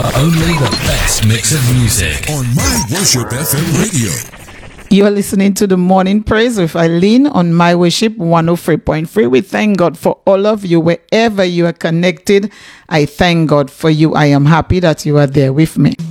Only the best mix of music on My Worship FM radio. You are listening to the Morning Praise with Eileen on My Worship 103.3. We thank God for all of you wherever you are connected. I thank God for you. I am happy that you are there with me.